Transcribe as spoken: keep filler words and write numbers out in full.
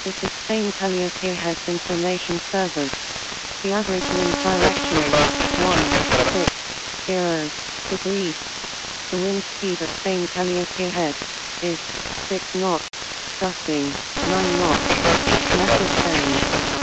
This is Spain Calliope Heads Information Service. The average wind direction is one six zero degrees. The wind speed at Spain Calliope Head is six knots, gusting nine knots. Message send.